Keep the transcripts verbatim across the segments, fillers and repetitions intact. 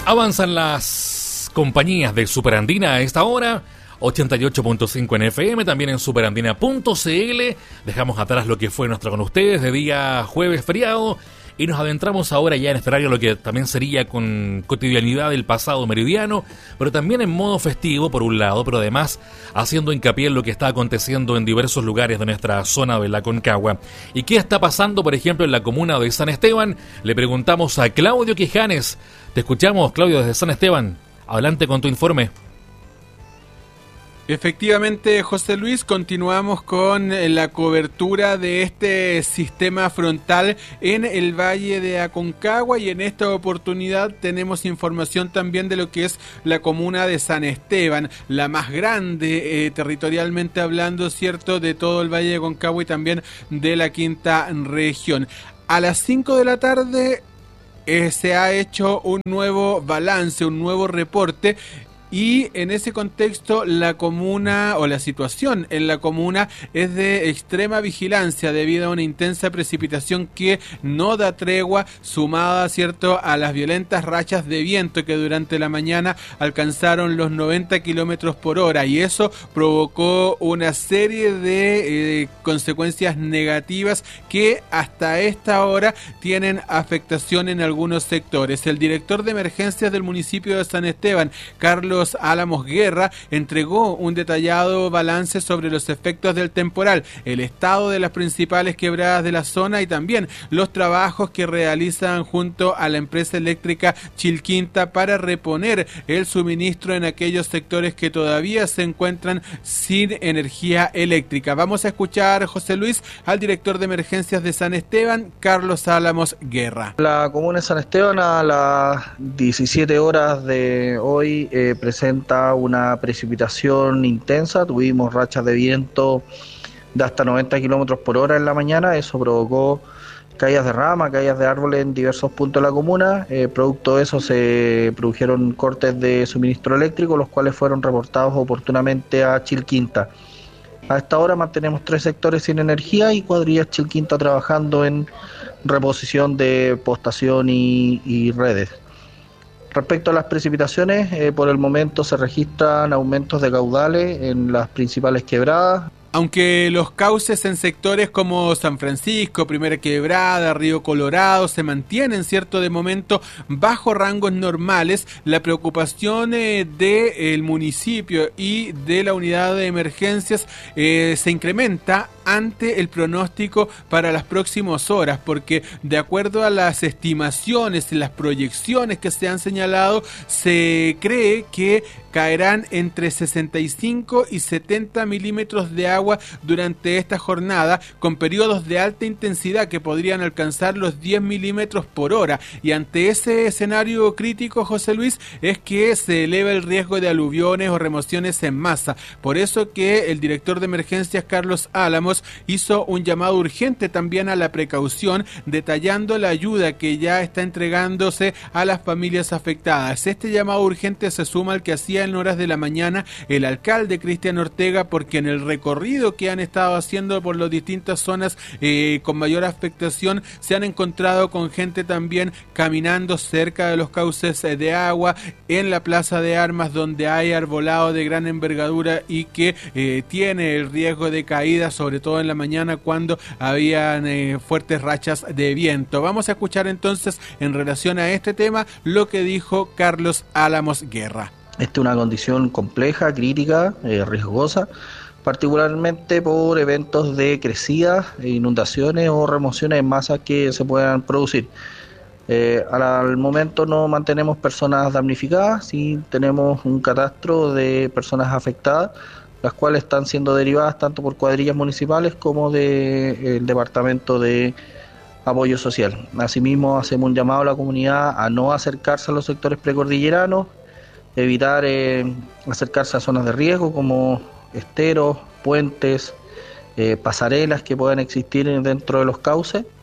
Avanzan las compañías de Superandina a esta hora, ochenta y ocho punto cinco en F M, también en superandina punto c l. Dejamos atrás lo que fue nuestro con ustedes de día jueves feriado y nos adentramos ahora ya en este horario, lo que también sería con cotidianidad del pasado meridiano, pero también en modo festivo por un lado, pero además haciendo hincapié en lo que está aconteciendo en diversos lugares de nuestra zona de la Concagua. ¿Y qué está pasando, por ejemplo, en la comuna de San Esteban? Le preguntamos a Claudio Quijanes. Te escuchamos, Claudio, desde San Esteban. Adelante con tu informe. Efectivamente, José Luis, continuamos con la cobertura de este sistema frontal en el Valle de Aconcagua y en esta oportunidad tenemos información también de lo que es la comuna de San Esteban, la más grande eh, territorialmente hablando, cierto, de todo el Valle de Aconcagua y también de la quinta región. A las cinco de la tarde eh, se ha hecho un nuevo balance, un nuevo reporte. Y en ese contexto la comuna o la situación en la comuna es de extrema vigilancia debido a una intensa precipitación que no da tregua, sumada, cierto, a las violentas rachas de viento que durante la mañana alcanzaron los noventa kilómetros por hora, y eso provocó una serie de eh, consecuencias negativas que hasta esta hora tienen afectación en algunos sectores. El director de emergencias del municipio de San Esteban, Carlos Álamos Guerra, entregó un detallado balance sobre los efectos del temporal, el estado de las principales quebradas de la zona y también los trabajos que realizan junto a la empresa eléctrica Chilquinta para reponer el suministro en aquellos sectores que todavía se encuentran sin energía eléctrica. Vamos a escuchar, José Luis, al director de emergencias de San Esteban, Carlos Álamos Guerra. La comuna de San Esteban a las diecisiete horas de hoy eh, presenta una precipitación intensa. Tuvimos rachas de viento de hasta noventa kilómetros por hora en la mañana. Eso provocó caídas de ramas, caídas de árboles en diversos puntos de la comuna. Eh, producto de eso se produjeron cortes de suministro eléctrico, los cuales fueron reportados oportunamente a Chilquinta. A esta hora mantenemos tres sectores sin energía y cuadrillas Chilquinta trabajando en reposición de postación y, y redes. Respecto a las precipitaciones, eh, por el momento se registran aumentos de caudales en las principales quebradas. Aunque los cauces en sectores como San Francisco, Primera Quebrada, Río Colorado se mantienen, cierto, de momento bajo rangos normales, la preocupación eh, del municipio y de la unidad de emergencias eh, se incrementa ante el pronóstico para las próximas horas, porque de acuerdo a las estimaciones y las proyecciones que se han señalado, se cree que caerán entre sesenta y cinco y setenta milímetros de agua durante esta jornada, con periodos de alta intensidad que podrían alcanzar los diez milímetros por hora. Y ante ese escenario crítico, José Luis, es que se eleva el riesgo de aluviones o remociones en masa. Por eso que el director de emergencias, Carlos Álamos, hizo un llamado urgente también a la precaución, detallando la ayuda que ya está entregándose a las familias afectadas. Este llamado urgente se suma al que hacía en horas de la mañana el alcalde Cristian Ortega, porque en el recorrido que han estado haciendo por las distintas zonas eh, con mayor afectación se han encontrado con gente también caminando cerca de los cauces de agua, en la plaza de armas donde hay arbolado de gran envergadura y que eh, tiene el riesgo de caída, sobre todo en la mañana cuando habían eh, fuertes rachas de viento. Vamos a escuchar entonces en relación a este tema lo que dijo Carlos Álamos Guerra. Esta es una condición compleja, crítica, eh, riesgosa, particularmente por eventos de crecidas, inundaciones o remociones en masa que se puedan producir. Eh, al momento no mantenemos personas damnificadas, sí tenemos un catastro de personas afectadas, las cuales están siendo derivadas tanto por cuadrillas municipales como del Departamento de Apoyo Social. Asimismo, hacemos un llamado a la comunidad a no acercarse a los sectores precordilleranos, evitar eh, acercarse a zonas de riesgo como esteros, puentes, eh, pasarelas que puedan existir dentro de los cauces.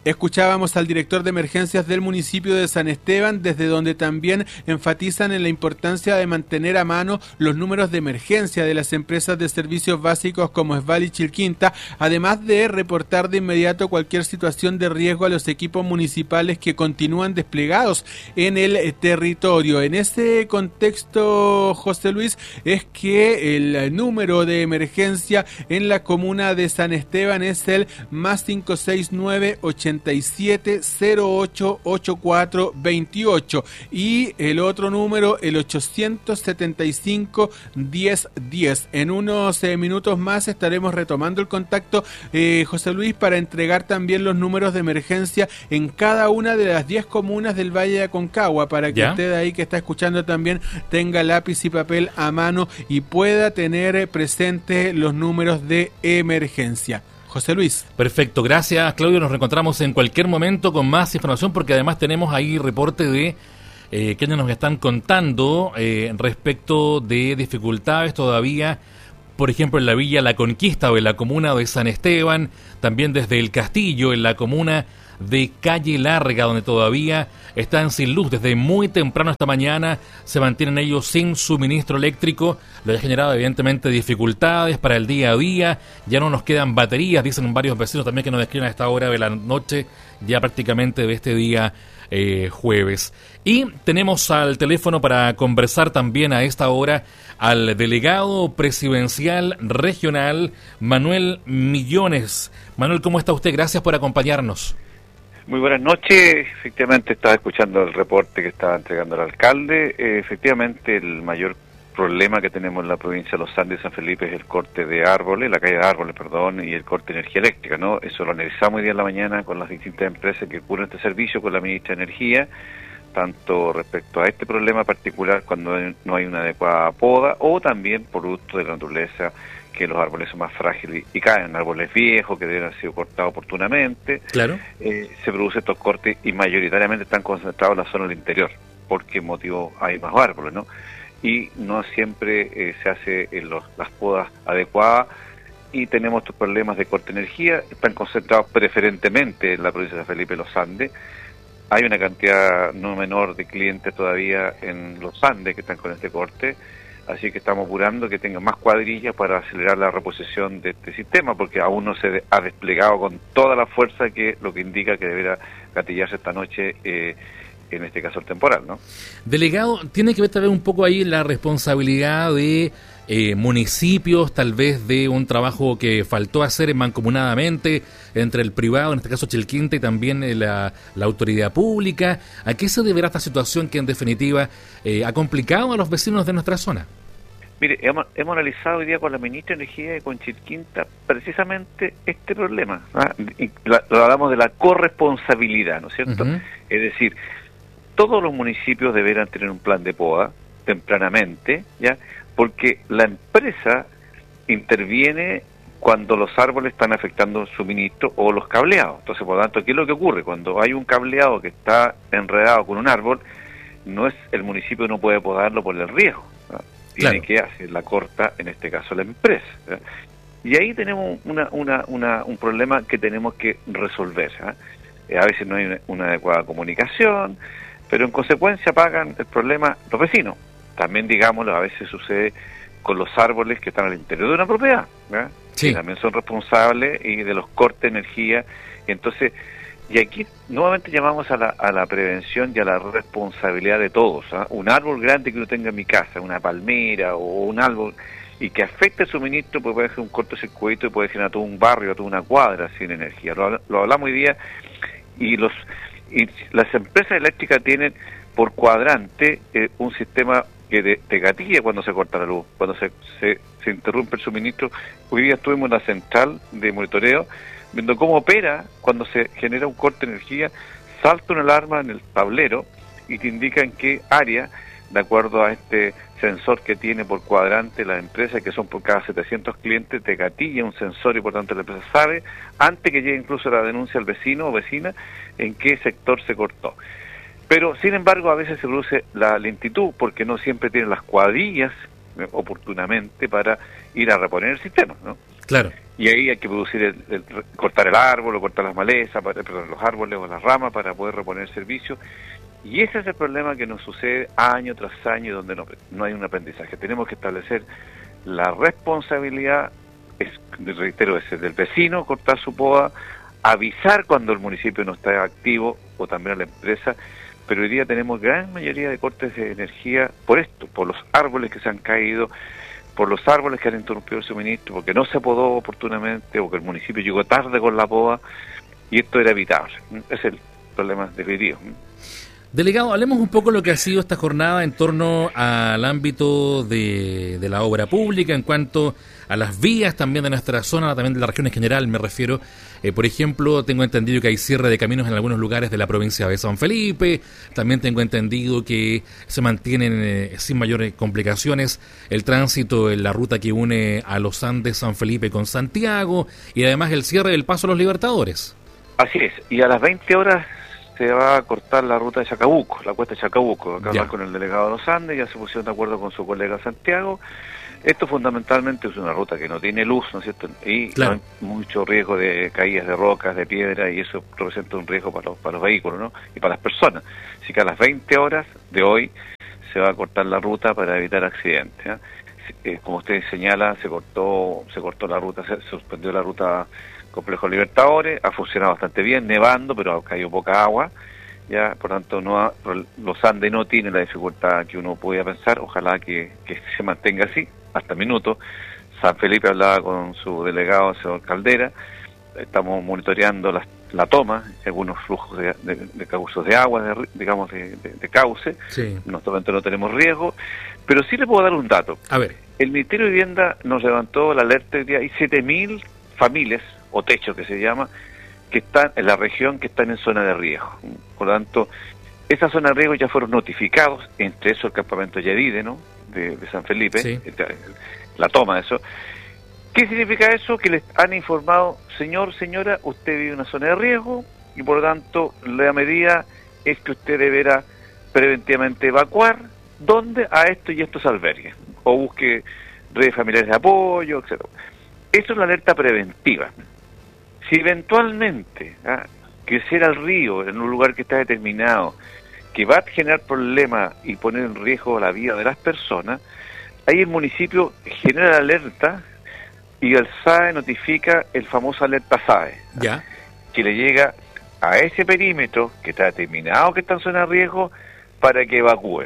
Escuchábamos al director de emergencias del municipio de San Esteban, desde donde también enfatizan en la importancia de mantener a mano los números de emergencia de las empresas de servicios básicos como Esval y Chilquinta, además de reportar de inmediato cualquier situación de riesgo a los equipos municipales que continúan desplegados en el territorio. En ese contexto, José Luis, es que el número de emergencia en la comuna de San Esteban es el más cinco seis nueve ochenta y siete cero ocho ochenta y cuatro veintiocho y el otro número el ochocientos setenta y cinco diez diez. En unos eh, minutos más estaremos retomando el contacto, eh, José Luis, para entregar también los números de emergencia en cada una de las diez comunas del Valle de Aconcagua, para que ¿Ya? usted ahí que está escuchando también tenga lápiz y papel a mano y pueda tener presente los números de emergencia. José Luis. Perfecto, gracias Claudio, nos reencontramos en cualquier momento con más información, porque además tenemos ahí reporte de eh, quienes nos están contando eh, respecto de dificultades todavía, por ejemplo en la Villa La Conquista o en la comuna de San Esteban, también desde El Castillo, en la comuna de Calle Larga, donde todavía están sin luz desde muy temprano esta mañana, se mantienen ellos sin suministro eléctrico, lo que ha generado evidentemente dificultades para el día a día, ya no nos quedan baterías, dicen varios vecinos también que nos escriben a esta hora de la noche, ya prácticamente de este día eh, jueves. Y tenemos al teléfono para conversar también a esta hora al delegado presidencial regional, Manuel Millones. Manuel, ¿cómo está usted? Gracias por acompañarnos. Muy buenas noches. Efectivamente estaba escuchando el reporte que estaba entregando el alcalde. Eh, efectivamente el mayor problema que tenemos en la provincia de Los Andes y San Felipe es el corte de árboles, la caída de árboles, perdón, y el corte de energía eléctrica, ¿no? Eso lo analizamos hoy día en la mañana con las distintas empresas que cubren este servicio, con la ministra de Energía, tanto respecto a este problema particular cuando no hay una adecuada poda, o también producto de la naturaleza, que los árboles son más frágiles y caen, árboles viejos que deben haber sido cortados oportunamente. Claro. Eh, se producen estos cortes y mayoritariamente están concentrados en la zona del interior. ¿Por qué motivo hay más árboles, no? Y no siempre eh, se hace en los, las podas adecuadas y tenemos estos problemas de corte de energía. Están concentrados preferentemente en la provincia de San Felipe y Los Andes. Hay una cantidad no menor de clientes todavía en Los Andes que están con este corte. Así que estamos apurando que tengan más cuadrillas para acelerar la reposición de este sistema, porque aún no se ha desplegado con toda la fuerza, que lo que indica que deberá gatillarse esta noche, eh, en este caso el temporal, ¿no? Delegado, tiene que ver tal vez un poco ahí la responsabilidad de eh, municipios, tal vez de un trabajo que faltó hacer mancomunadamente entre el privado, en este caso Chilquinta, y también la, la autoridad pública. ¿A qué se deberá esta situación que en definitiva eh, ha complicado a los vecinos de nuestra zona? Mire, hemos, hemos analizado hoy día con la ministra de Energía y con Chilquinta precisamente este problema, ¿ah? Y la, lo hablamos de la corresponsabilidad, ¿no es cierto? Uh-huh. Es decir, todos los municipios deberán tener un plan de poda tempranamente, ¿ya? Porque la empresa interviene cuando los árboles están afectando el suministro o los cableados. Entonces, por lo tanto, ¿qué es lo que ocurre? Cuando hay un cableado que está enredado con un árbol, no es el municipio no puede podarlo por el riesgo, ¿no? Tiene claro. que hacer la corta, en este caso la empresa, ¿no? Y ahí tenemos una, una, una, un problema que tenemos que resolver, ¿no? Eh, a veces no hay una, una adecuada comunicación, pero en consecuencia pagan el problema los vecinos. También, digámoslo, a veces sucede con los árboles que están al interior de una propiedad, ¿verdad? Sí. Que también son responsables y de los cortes de energía. Entonces, y aquí nuevamente llamamos a la, a la prevención y a la responsabilidad de todos, ¿eh? Un árbol grande que yo tenga en mi casa, una palmera o un árbol, y que afecte el suministro, pues puede ser un cortocircuito y puede generar todo un barrio, a toda una cuadra sin energía. Lo, lo hablamos hoy día, y los y las empresas eléctricas tienen por cuadrante eh, un sistema que te, te gatilla cuando se corta la luz, cuando se, se, se interrumpe el suministro. Hoy día estuvimos en la central de monitoreo viendo cómo opera cuando se genera un corte de energía. Salta una alarma en el tablero y te indica en qué área, de acuerdo a este sensor que tiene por cuadrante la empresa, que son por cada setecientos clientes, te gatilla un sensor y por tanto la empresa sabe, antes que llegue incluso la denuncia al vecino o vecina, en qué sector se cortó. Pero, sin embargo, a veces se produce la lentitud, porque no siempre tienen las cuadrillas eh, oportunamente para ir a reponer el sistema, ¿no? Claro. y ahí hay que producir el, el, cortar el árbol o cortar las malezas, para, perdón, los árboles o las ramas para poder reponer el servicio. Y ese es el problema que nos sucede año tras año, donde no, no hay un aprendizaje. Tenemos que establecer la responsabilidad, es, reitero, es del vecino cortar su poda, avisar cuando el municipio no está activo o también a la empresa, pero hoy día tenemos gran mayoría de cortes de energía por esto, por los árboles que se han caído, por los árboles que han interrumpido el suministro, porque no se podó oportunamente o que el municipio llegó tarde con la poda, y esto era evitable. Es el problema definitivo. Delegado, hablemos un poco de lo que ha sido esta jornada en torno al ámbito de, de la obra pública, en cuanto a las vías también de nuestra zona, también de la región en general, me refiero. Eh, por ejemplo, tengo entendido que hay cierre de caminos en algunos lugares de la provincia de San Felipe, también tengo entendido que se mantienen eh, sin mayores complicaciones el tránsito en la ruta que une a los Andes San Felipe con Santiago, y además el cierre del Paso a los Libertadores. Así es, y a las veinte horas se va a cortar la ruta de Chacabuco, la cuesta de Chacabuco. Acá hablar con el delegado de los Andes, ya se pusieron de acuerdo con su colega Santiago. Esto fundamentalmente es una ruta que no tiene luz, ¿no es cierto? Y claro, no hay mucho riesgo de caídas de rocas, de piedra, y eso representa un riesgo para los, para los vehículos, ¿no? Y para las personas. Así que a las veinte horas de hoy se va a cortar la ruta para evitar accidentes, ¿eh? Eh, como usted señala, se cortó, se cortó la ruta, se suspendió la ruta Complejo Libertadores, ha funcionado bastante bien, nevando, pero ha caído poca agua, ya, por tanto no ha, los Andes no tienen la dificultad que uno podía pensar, ojalá que, que se mantenga así, hasta minutos. San Felipe hablaba con su delegado, el señor Caldera, estamos monitoreando la, la toma, algunos flujos de, de, de cauces de agua, de, digamos, de, de, de cauce, sí. En este momento no tenemos riesgo, pero sí le puedo dar un dato. A ver. El Ministerio de Vivienda nos levantó la alerta de que hay siete mil familias, o techos que se llama, que están en la región, que están en zona de riesgo. Por lo tanto, esas zonas de riesgo ya fueron notificados, entre eso el campamento Yadide, ¿no?, de, de San Felipe, sí. La toma de eso. ¿Qué significa eso? Que les han informado, señor, señora, usted vive en una zona de riesgo, y por lo tanto, la medida es que usted deberá preventivamente evacuar, ¿dónde? A esto y estos albergues, o busque redes familiares de apoyo, etcétera. Eso es la alerta preventiva. Si eventualmente ¿ah? creciera el río en un lugar que está determinado, que va a generar problemas y poner en riesgo la vida de las personas, ahí el municipio genera la alerta y el S A E notifica el famoso alerta S A E, ¿ya?, que le llega a ese perímetro que está determinado que está en zona de riesgo para que evacúe.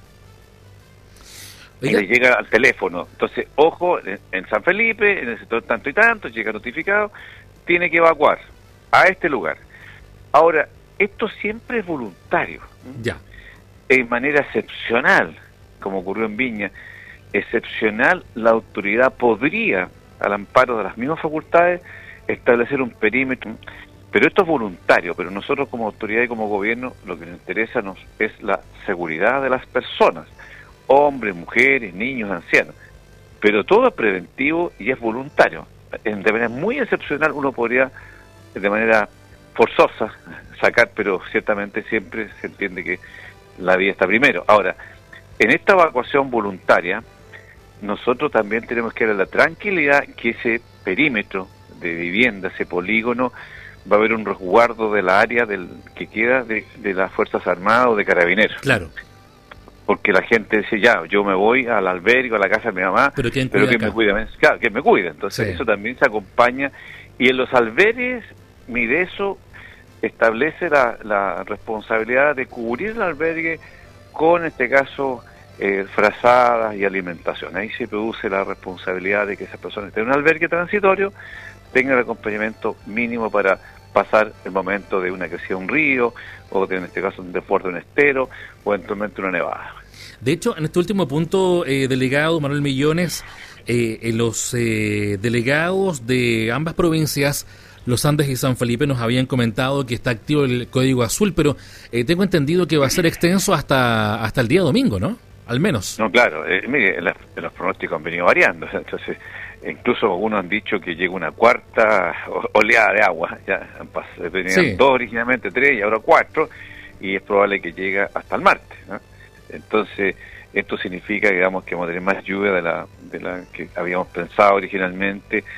Y le llega al teléfono. Entonces, ojo, en San Felipe, en el sector tanto y tanto, llega notificado, tiene que evacuar a este lugar. Ahora, esto siempre es voluntario. Ya. En manera excepcional, como ocurrió en Viña, excepcional, la autoridad podría, al amparo de las mismas facultades, establecer un perímetro. Pero esto es voluntario, pero nosotros como autoridad y como gobierno, lo que nos interesa nos es la seguridad de las personas. Hombres, mujeres, niños, ancianos, pero todo es preventivo y es voluntario. De manera muy excepcional uno podría, de manera forzosa, sacar, pero ciertamente siempre se entiende que la vida está primero. Ahora, en esta evacuación voluntaria, nosotros también tenemos que dar la tranquilidad que ese perímetro de vivienda, ese polígono, va a haber un resguardo de la área del que queda de, de las Fuerzas Armadas o de Carabineros. Claro. Porque la gente dice, ya, yo me voy al albergue, a la casa de mi mamá, pero ¿quién pero cuida que acá? me cuida, claro, que me cuida. Entonces, sí, eso también se acompaña. Y en los albergues, Mideso establece la, la responsabilidad de cubrir el albergue con, en este caso, eh, frazadas y alimentación. Ahí se produce la responsabilidad de que esas personas estén en un albergue transitorio, tengan el acompañamiento mínimo para pasar el momento de una crecida de un río, o de, en este caso, un desborde de un estero, o eventualmente una nevada. De hecho, en este último punto, eh, delegado Manuel Millones, eh, eh, los eh, delegados de ambas provincias, los Andes y San Felipe, nos habían comentado que está activo el Código Azul, pero eh, tengo entendido que va a ser extenso hasta hasta el día domingo, ¿no? Al menos. No, claro. Eh, mire, la, los pronósticos han venido variando, entonces incluso algunos han dicho que llega una cuarta oleada de agua, ya venían sí. dos originalmente, tres y ahora cuatro, y es probable que llegue hasta el martes, ¿no? Entonces, esto significa, digamos, que vamos a tener más lluvia de la, de la que habíamos pensado originalmente,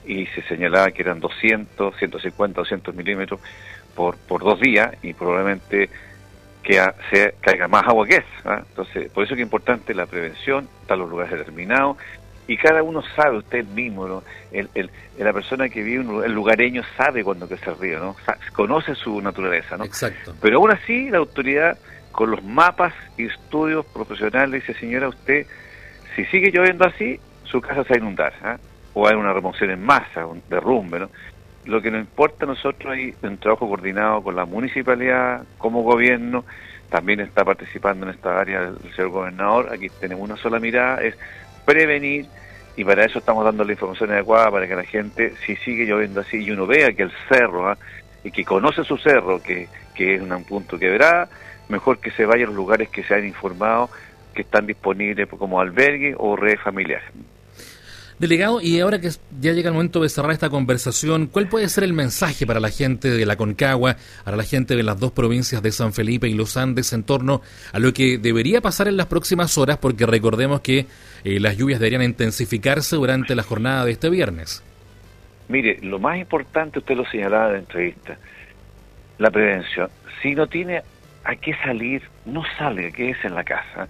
y se señalaba que eran doscientos, ciento cincuenta, doscientos milímetros por, por dos días y probablemente que a, se caiga más agua que es. ¿eh? Entonces, por eso que es importante la prevención, están los lugares determinados y cada uno sabe, usted mismo, ¿no? el, el, la persona que vive, el lugareño sabe cuándo crece el río, ¿no? Conoce su naturaleza, ¿no? Exacto. Pero aún así la autoridad con los mapas y estudios profesionales dice, señora, usted, si sigue lloviendo así, su casa se va a inundar, ¿eh? o hay una remoción en masa, un derrumbe, ¿no? Lo que nos importa a nosotros hay un trabajo coordinado con la municipalidad, como gobierno, también está participando en esta área el señor gobernador, aquí tenemos una sola mirada, es prevenir, y para eso estamos dando la información adecuada para que la gente, si sigue lloviendo así y uno vea que el cerro, ¿eh? y que conoce su cerro, que, que es un punto quebrada, mejor que se vaya a los lugares que se han informado que están disponibles como albergue o redes familiares. Delegado, y ahora que ya llega el momento de cerrar esta conversación, ¿cuál puede ser el mensaje para la gente de la Concagua, para la gente de las dos provincias de San Felipe y Los Andes en torno a lo que debería pasar en las próximas horas? Porque recordemos que eh, las lluvias deberían intensificarse durante la jornada de este viernes. Mire, lo más importante, usted lo señalaba en la entrevista, la prevención. Si no tiene a qué salir, no salga, quédese en la casa.